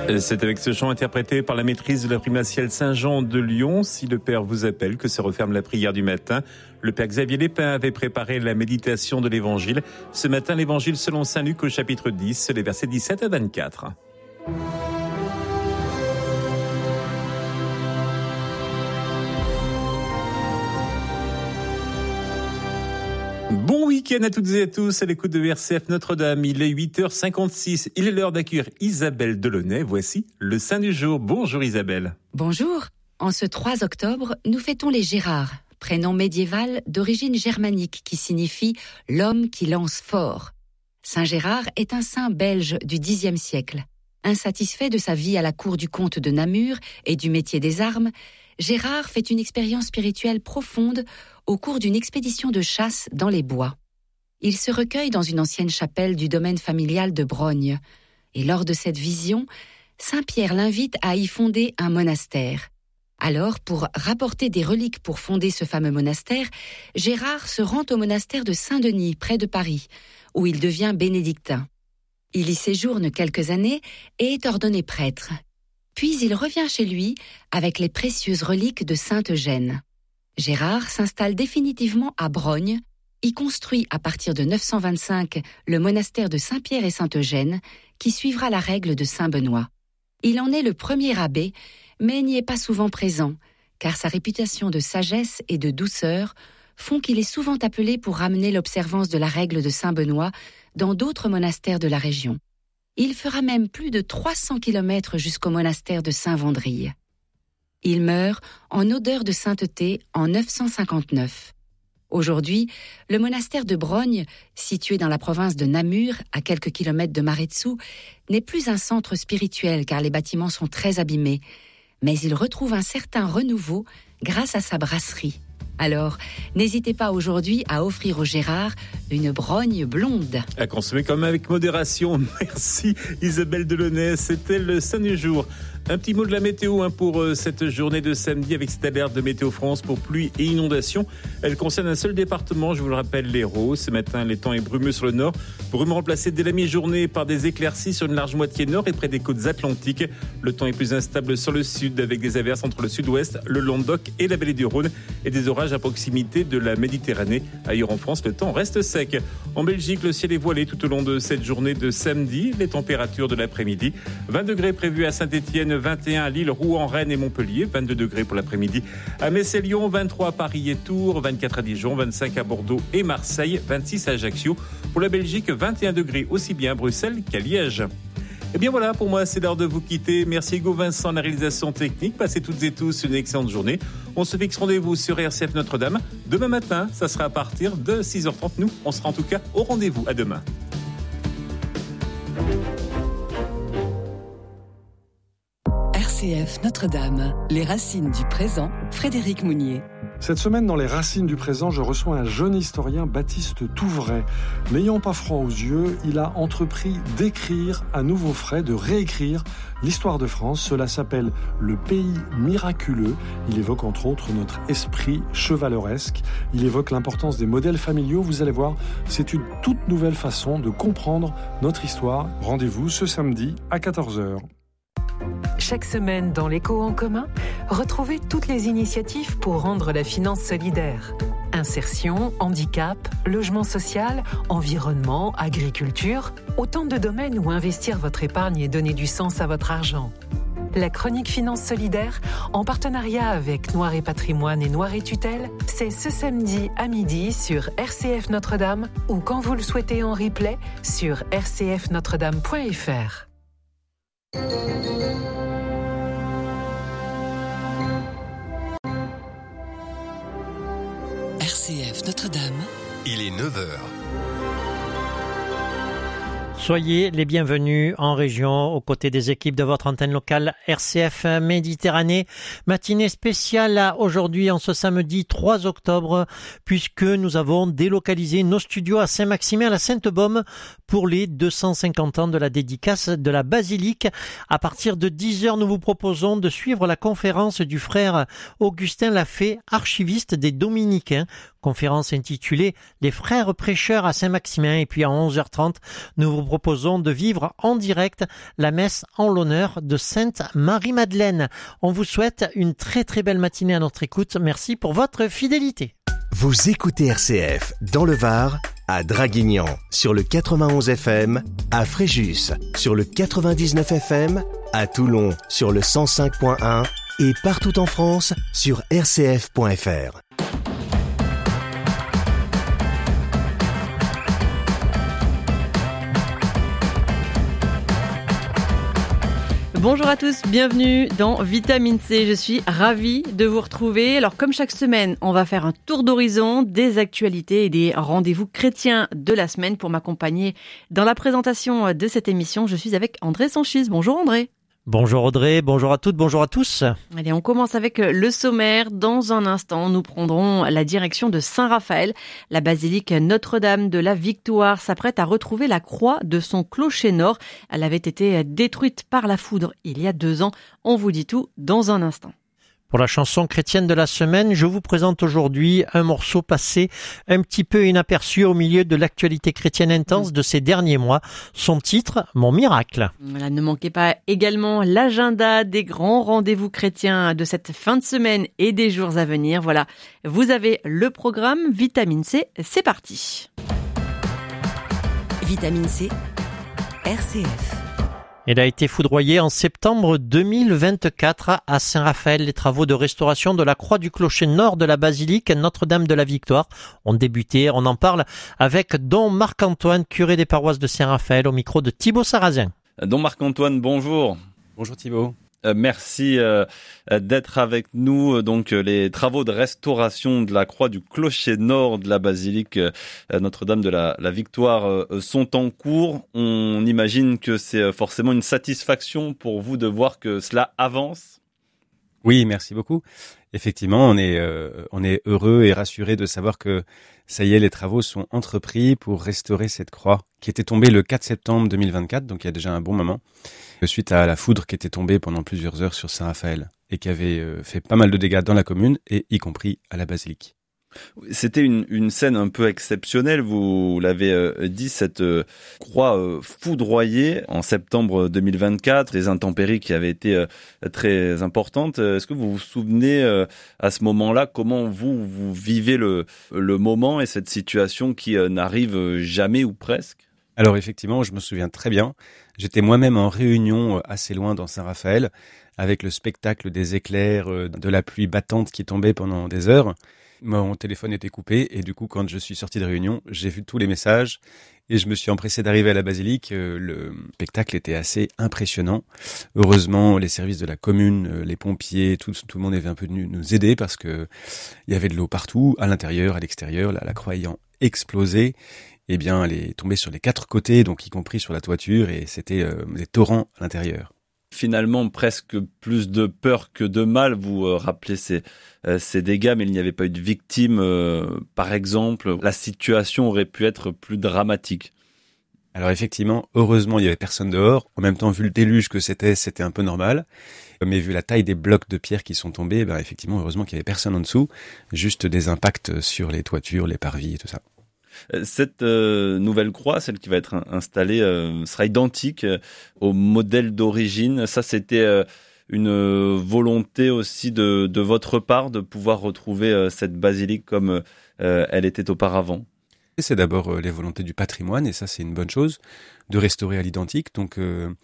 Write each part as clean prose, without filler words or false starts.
C'est avec ce chant interprété par la maîtrise de la primatiale Saint-Jean de Lyon. Si le Père vous appelle, que se referme la prière du matin. Le Père Xavier Lépin avait préparé la méditation de l'Évangile. Ce matin, l'Évangile selon Saint Luc au chapitre 10, les versets 17 à 24. Bon week-end à toutes et à tous à l'écoute de RCF Notre-Dame. Il est 8h56. Il est l'heure d'accueillir Isabelle Delaunay. Voici le Saint du jour. Bonjour Isabelle. Bonjour. En ce 3 octobre, nous fêtons les Gérards, prénom médiéval d'origine germanique qui signifie « l'homme qui lance fort ». Saint Gérard est un saint belge du Xe siècle. Insatisfait de sa vie à la cour du comte de Namur et du métier des armes, Gérard fait une expérience spirituelle profonde au cours d'une expédition de chasse dans les bois. Il se recueille dans une ancienne chapelle du domaine familial de Brogne. Et lors de cette vision, Saint Pierre l'invite à y fonder un monastère. Alors, pour rapporter des reliques pour fonder ce fameux monastère, Gérard se rend au monastère de Saint-Denis, près de Paris, où il devient bénédictin. Il y séjourne quelques années et est ordonné prêtre. Puis il revient chez lui avec les précieuses reliques de Sainte Eugène. Gérard s'installe définitivement à Brogne, y construit à partir de 925 le monastère de Saint-Pierre et Sainte-Eugène, qui suivra la règle de Saint-Benoît. Il en est le premier abbé, mais n'y est pas souvent présent, car sa réputation de sagesse et de douceur font qu'il est souvent appelé pour ramener l'observance de la règle de Saint-Benoît dans d'autres monastères de la région. Il fera même plus de 300 kilomètres jusqu'au monastère de Saint-Vendrille. Il meurt en odeur de sainteté en 959. Aujourd'hui, le monastère de Brogne, situé dans la province de Namur, à quelques kilomètres de Maredsous, n'est plus un centre spirituel car les bâtiments sont très abîmés, mais il retrouve un certain renouveau grâce à sa brasserie. Alors, n'hésitez pas aujourd'hui à offrir au Gérard une brogne blonde. À consommer quand même avec modération. Merci Isabelle Delaunay, c'était le Saint du jour. Un petit mot de la météo pour cette journée de samedi avec cette alerte de Météo France pour pluie et inondation. Elle concerne un seul département, je vous le rappelle, l'Hérault. Ce matin, les temps est brumeux sur le nord. Brume remplacé dès la mi-journée par des éclaircies sur une large moitié nord et près des côtes atlantiques. Le temps est plus instable sur le sud avec des averses entre le sud-ouest, le Languedoc et la vallée du Rhône et des orages à proximité de la Méditerranée. Ailleurs en France, le temps reste sec. En Belgique, le ciel est voilé tout au long de cette journée de samedi. Les températures de l'après-midi, 20 degrés prévus à Saint-Étienne, 21 à Lille, Rouen, Rennes et Montpellier, 22 degrés pour l'après-midi à Metz et Lyon, 23 à Paris et Tours, 24 à Dijon, 25 à Bordeaux et Marseille, 26 à Ajaccio. Pour la Belgique, 21 degrés aussi bien à Bruxelles qu'à Liège. Et bien voilà, pour moi, c'est l'heure de vous quitter. Merci Hugo Vincent, la réalisation technique. Passez toutes et tous une excellente journée. On se fixe rendez-vous sur RCF Notre-Dame. Demain matin, ça sera à partir de 6h30. Nous, on sera en tout cas au rendez-vous. À demain. RCF Notre-Dame, les racines du présent, Frédéric Mounier. Cette semaine, dans les racines du présent, je reçois un jeune historien, Baptiste Touvray. N'ayant pas froid aux yeux, il a entrepris d'écrire à nouveau frais, de réécrire l'histoire de France. Cela s'appelle Le Pays miraculeux. Il évoque entre autres notre esprit chevaleresque. Il évoque l'importance des modèles familiaux. Vous allez voir, c'est une toute nouvelle façon de comprendre notre histoire. Rendez-vous ce samedi à 14h. Chaque semaine dans l'Écho en commun, retrouvez toutes les initiatives pour rendre la finance solidaire. Insertion, handicap, logement social, environnement, agriculture, autant de domaines où investir votre épargne et donner du sens à votre argent. La chronique Finance Solidaire, en partenariat avec Noir et Patrimoine et Noir et Tutelle, c'est ce samedi à midi sur RCF Notre-Dame ou quand vous le souhaitez en replay sur rcfnotredame.fr. RCF Notre-Dame. Il est 9h. Soyez les bienvenus en région aux côtés des équipes de votre antenne locale RCF Méditerranée. Matinée spéciale aujourd'hui en ce samedi 3 octobre puisque nous avons délocalisé nos studios à Saint-Maximin à la Sainte-Baume pour les 250 ans de la dédicace de la basilique. À partir de 10h, nous vous proposons de suivre la conférence du frère Augustin Lafay, archiviste des Dominicains, conférence intitulée « Les frères prêcheurs à Saint-Maximin ». Et puis à 11h30, nous vous proposons de vivre en direct la messe en l'honneur de Sainte Marie-Madeleine. On vous souhaite une très très belle matinée à notre écoute. Merci pour votre fidélité. Vous écoutez RCF dans le Var, à Draguignan sur le 91 FM, à Fréjus sur le 99 FM, à Toulon sur le 105.1 et partout en France sur rcf.fr. Bonjour à tous, bienvenue dans Vitamine C. Je suis ravie de vous retrouver. Alors comme chaque semaine, on va faire un tour d'horizon des actualités et des rendez-vous chrétiens de la semaine. Pour m'accompagner dans la présentation de cette émission, je suis avec André Sanchis. Bonjour André. Bonjour Audrey, bonjour à toutes, bonjour à tous. Allez, on commence avec le sommaire. Dans un instant, nous prendrons la direction de Saint-Raphaël. La basilique Notre-Dame de la Victoire s'apprête à retrouver la croix de son clocher nord. Elle avait été détruite par la foudre il y a 2 ans. On vous dit tout dans un instant. Pour la chanson chrétienne de la semaine, je vous présente aujourd'hui un morceau passé un petit peu inaperçu au milieu de l'actualité chrétienne intense de ces derniers mois. Son titre, Mon miracle. Voilà, ne manquez pas également l'agenda des grands rendez-vous chrétiens de cette fin de semaine et des jours à venir. Voilà, vous avez le programme Vitamine C, c'est parti. Vitamine C, RCF. Elle a été foudroyée en septembre 2024 à Saint-Raphaël. Les travaux de restauration de la croix du clocher nord de la basilique Notre-Dame de la Victoire ont débuté. On en parle avec Don Marc-Antoine, curé des paroisses de Saint-Raphaël, au micro de Thibaut Sarrazin. Don Marc-Antoine, bonjour. Bonjour Thibaut. Merci d'être avec nous. Donc les travaux de restauration de la croix du clocher nord de la basilique Notre-Dame de la Victoire sont en cours. On imagine que c'est forcément une satisfaction pour vous de voir que cela avance. Oui, merci beaucoup. Effectivement, on est heureux et rassuré de savoir que ça y est, les travaux sont entrepris pour restaurer cette croix qui était tombée le 4 septembre 2024, donc il y a déjà un bon moment, suite à la foudre qui était tombée pendant plusieurs heures sur Saint-Raphaël et qui avait fait pas mal de dégâts dans la commune et y compris à la basilique. C'était une scène un peu exceptionnelle, vous l'avez dit, cette croix foudroyée en septembre 2024, des intempéries qui avaient été très importantes. Est-ce que vous vous souvenez à ce moment-là comment vous vivez le moment et cette situation qui n'arrive jamais ou presque ? Alors effectivement, je me souviens très bien. J'étais moi-même en réunion assez loin dans Saint-Raphaël avec le spectacle des éclairs, de la pluie battante qui tombait pendant des heures. Mon téléphone était coupé et du coup, quand je suis sorti de réunion, j'ai vu tous les messages et je me suis empressé d'arriver à la basilique. Le spectacle était assez impressionnant. Heureusement, les services de la commune, les pompiers, tout le monde est un peu venu nous aider parce que il y avait de l'eau partout, à l'intérieur, à l'extérieur, la croix ayant explosé. Eh bien, elle est tombée sur les 4 côtés, donc y compris sur la toiture, et c'était des torrents à l'intérieur. Finalement, presque plus de peur que de mal. Vous rappelez ces dégâts, mais il n'y avait pas eu de victimes. Par exemple, la situation aurait pu être plus dramatique. Alors effectivement, heureusement, il n'y avait personne dehors. En même temps, vu le déluge que c'était un peu normal. Mais vu la taille des blocs de pierre qui sont tombés, effectivement, heureusement qu'il n'y avait personne en dessous. Juste des impacts sur les toitures, les parvis et tout ça. Cette nouvelle croix, celle qui va être installée, sera identique au modèle d'origine. Ça, c'était une volonté aussi de votre part de pouvoir retrouver cette basilique comme elle était auparavant. C'est d'abord les volontés du patrimoine, et ça, c'est une bonne chose, de restaurer à l'identique. Donc,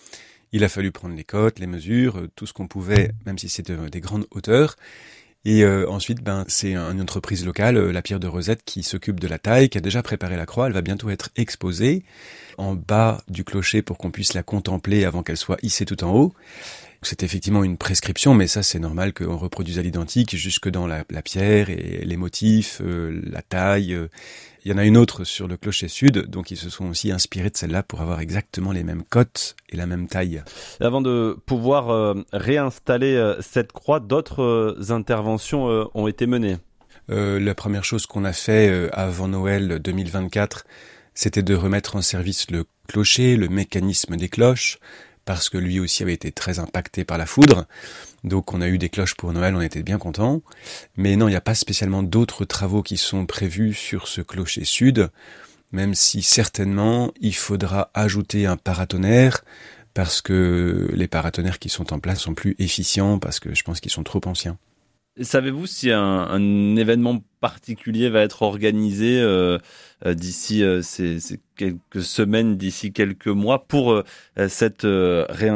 il a fallu prendre les cotes, les mesures, tout ce qu'on pouvait, même si c'est des grandes hauteurs. Et ensuite, c'est une entreprise locale, la Pierre de Rosette, qui s'occupe de la taille, qui a déjà préparé la croix. Elle va bientôt être exposée en bas du clocher pour qu'on puisse la contempler avant qu'elle soit hissée tout en haut. C'est effectivement une prescription, mais ça, c'est normal qu'on reproduise à l'identique, jusque dans la pierre et les motifs, la taille. Il y en a une autre sur le clocher sud, donc ils se sont aussi inspirés de celle-là pour avoir exactement les mêmes cotes et la même taille. Avant de pouvoir réinstaller cette croix, d'autres interventions ont été menées. La première chose qu'on a fait avant Noël 2024, c'était de remettre en service le clocher, le mécanisme des cloches, parce que lui aussi avait été très impacté par la foudre. Donc on a eu des cloches pour Noël, on était bien contents. Mais non, il n'y a pas spécialement d'autres travaux qui sont prévus sur ce clocher sud, même si certainement il faudra ajouter un paratonnerre, parce que les paratonnerres qui sont en place sont plus efficients, parce que je pense qu'ils sont trop anciens. Savez-vous si un événement particulier va être organisé d'ici ces quelques semaines, d'ici quelques mois pour cette réinstallation ?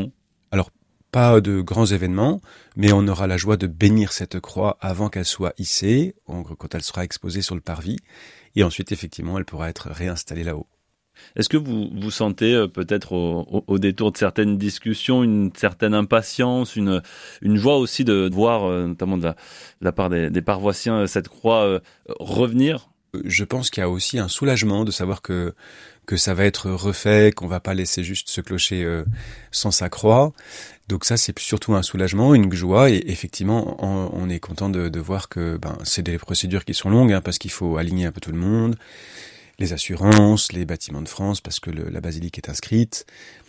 Alors, pas de grands événements, mais on aura la joie de bénir cette croix avant qu'elle soit hissée, quand elle sera exposée sur le parvis, et ensuite, effectivement, elle pourra être réinstallée là-haut. Est-ce que vous sentez peut-être au détour de certaines discussions une certaine impatience, une joie aussi de voir, notamment de la part des paroissiens, cette croix revenir ? Je pense qu'il y a aussi un soulagement de savoir que ça va être refait, qu'on va pas laisser juste ce clocher sans sa croix. Donc ça, c'est surtout un soulagement, une joie, et effectivement, on est content de voir que c'est des procédures qui sont longues, parce qu'il faut aligner un peu tout le monde. Les assurances, les bâtiments de France, parce que la basilique est inscrite,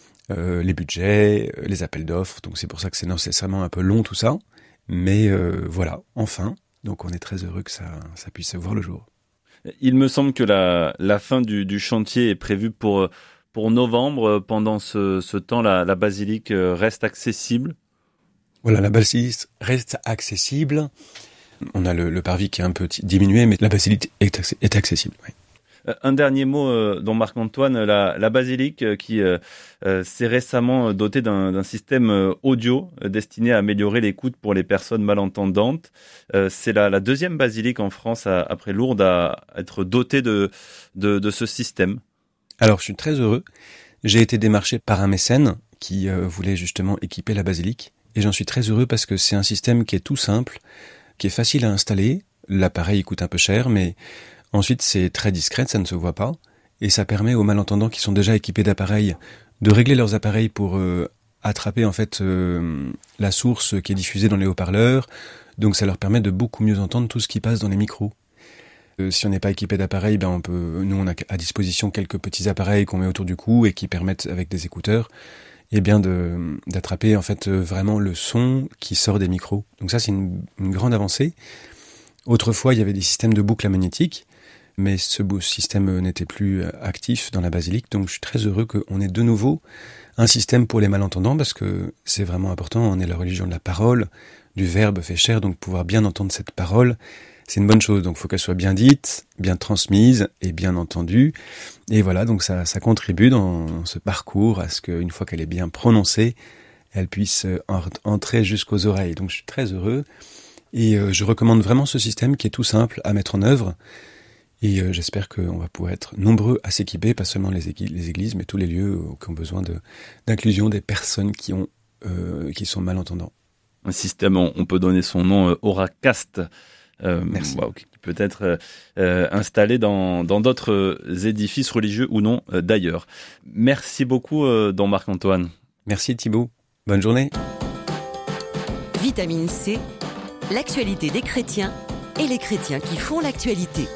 les budgets, les appels d'offres. Donc c'est pour ça que c'est nécessairement un peu long tout ça. Mais voilà, enfin. Donc on est très heureux que ça puisse voir le jour. Il me semble que la fin du chantier est prévue pour novembre. Pendant ce temps, la basilique reste accessible. Voilà, la basilique reste accessible. On a le parvis qui est un peu diminué, mais la basilique est accessible, oui. Un dernier mot, don Marc-Antoine, la basilique qui s'est récemment dotée d'un système audio destiné à améliorer l'écoute pour les personnes malentendantes. C'est la deuxième basilique en France, après Lourdes, à être dotée de ce système. Alors, je suis très heureux. J'ai été démarché par un mécène qui voulait justement équiper la basilique. Et j'en suis très heureux parce que c'est un système qui est tout simple, qui est facile à installer. L'appareil coûte un peu cher, mais ensuite, c'est très discret, ça ne se voit pas, et ça permet aux malentendants qui sont déjà équipés d'appareils de régler leurs appareils pour attraper en fait la source qui est diffusée dans les haut-parleurs. Donc ça leur permet de beaucoup mieux entendre tout ce qui passe dans les micros. Si on n'est pas équipé d'appareils, nous on a à disposition quelques petits appareils qu'on met autour du cou et qui permettent avec des écouteurs, d'attraper en fait vraiment le son qui sort des micros. Donc ça c'est une grande avancée. Autrefois, il y avait des systèmes de boucles magnétiques, mais ce beau système n'était plus actif dans la basilique, donc je suis très heureux qu'on ait de nouveau un système pour les malentendants, parce que c'est vraiment important, on est la religion de la parole, du verbe fait chair, donc pouvoir bien entendre cette parole, c'est une bonne chose, donc il faut qu'elle soit bien dite, bien transmise et bien entendue, et voilà, donc ça contribue dans ce parcours à ce qu'une fois qu'elle est bien prononcée, elle puisse entrer jusqu'aux oreilles, donc je suis très heureux, et je recommande vraiment ce système qui est tout simple à mettre en œuvre. Et j'espère qu'on va pouvoir être nombreux à s'équiper, pas seulement les églises, mais tous les lieux qui ont besoin d'inclusion des personnes qui sont malentendants. Un système, on peut donner son nom, Auracast. Merci. Qui peut être installé dans d'autres édifices religieux ou non d'ailleurs. Merci beaucoup, don Marc-Antoine. Merci Thibaut. Bonne journée. Vitamine C, l'actualité des chrétiens et les chrétiens qui font l'actualité.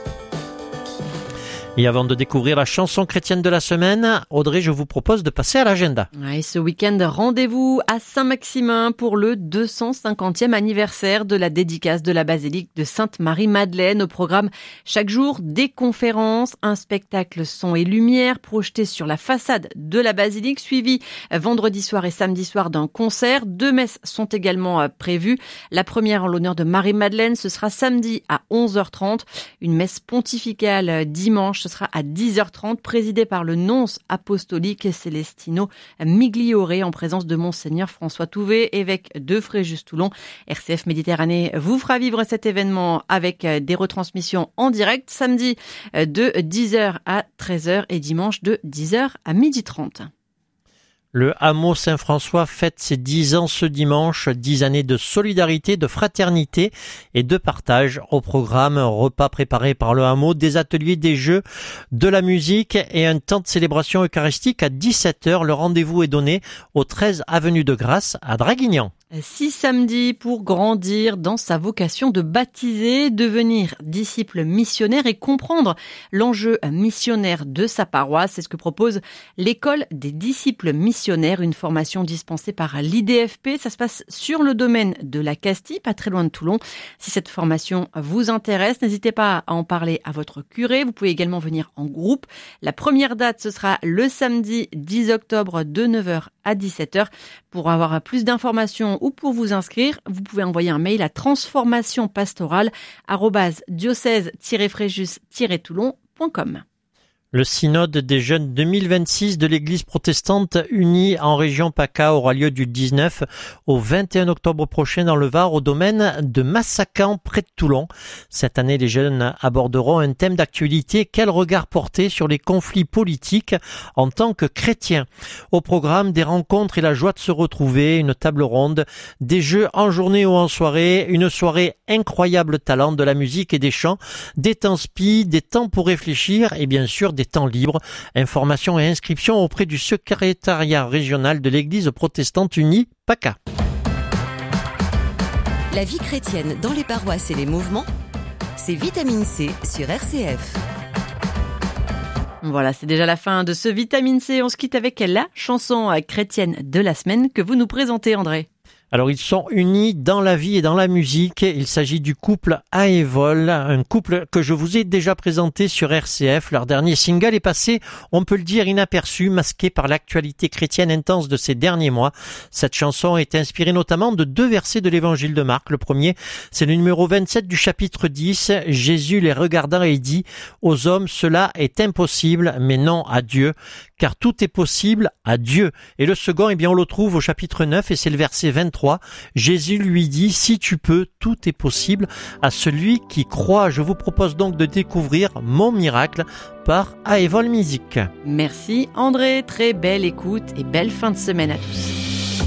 Et avant de découvrir la chanson chrétienne de la semaine, Audrey, je vous propose de passer à l'agenda. Et ce week-end, rendez-vous à Saint-Maximin pour le 250e anniversaire de la dédicace de la basilique de Sainte-Marie-Madeleine. Au programme, chaque jour, des conférences, un spectacle son et lumière projeté sur la façade de la basilique, suivi vendredi soir et samedi soir d'un concert. 2 messes sont également prévues. La première en l'honneur de Marie-Madeleine, ce sera samedi à 11h30. Une messe pontificale dimanche, ce sera à 10h30, présidée par le nonce apostolique Celestino Migliore, en présence de Monseigneur François Touvet, évêque de Fréjus-Toulon. RCF Méditerranée vous fera vivre cet événement avec des retransmissions en direct, samedi de 10h à 13h et dimanche de 10h à 12h30. Le hameau Saint-François fête ses 10 ans ce dimanche, 10 années de solidarité, de fraternité et de partage. Au programme, un repas préparé par le hameau, des ateliers, des jeux, de la musique et un temps de célébration eucharistique à 17h. Le rendez-vous est donné au 13 avenue de Grasse à Draguignan. 6 samedis pour grandir dans sa vocation de baptiser, devenir disciple missionnaire et comprendre l'enjeu missionnaire de sa paroisse. C'est ce que propose l'école des disciples missionnaires, une formation dispensée par l'IDFP. Ça se passe sur le domaine de la Castille, pas très loin de Toulon. Si cette formation vous intéresse, n'hésitez pas à en parler à votre curé. Vous pouvez également venir en groupe. La première date, ce sera le samedi 10 octobre de 9h à 17h. Pour avoir plus d'informations ou pour vous inscrire, vous pouvez envoyer un mail à transformationpastorale@diocèse-fréjus-toulon.com. Le synode des jeunes 2026 de l'Église protestante unie en région PACA aura lieu du 19 au 21 octobre prochain dans le Var au domaine de Massacan près de Toulon. Cette année, les jeunes aborderont un thème d'actualité. Quel regard porter sur les conflits politiques en tant que chrétiens? Au programme, des rencontres et la joie de se retrouver, une table ronde, des jeux en journée ou en soirée, une soirée incroyable talent, de la musique et des chants, des temps spi, des temps pour réfléchir et bien sûr des temps libres. Informations et inscriptions auprès du secrétariat régional de l'Église protestante unie PACA. La vie chrétienne dans les paroisses et les mouvements, c'est Vitamine C sur RCF. Voilà, c'est déjà la fin de ce Vitamine C. On se quitte avec la chanson chrétienne de la semaine que vous nous présentez, André. Alors, ils sont unis dans la vie et dans la musique. Il s'agit du couple Aévol, un couple que je vous ai déjà présenté sur RCF. Leur dernier single est passé, on peut le dire, inaperçu, masqué par l'actualité chrétienne intense de ces derniers mois. Cette chanson est inspirée notamment de 2 versets de l'évangile de Marc. Le premier, c'est le numéro 27 du chapitre 10. Jésus les regardant et dit « Aux hommes, cela est impossible, mais non à Dieu, car tout est possible à Dieu. » Et le second, eh bien, on le trouve au chapitre 9 et c'est le verset 23. Jésus lui dit « Si tu peux, tout est possible à celui qui croit ». Je vous propose donc de découvrir mon miracle par Aévol Musique. Merci André, très belle écoute et belle fin de semaine à tous.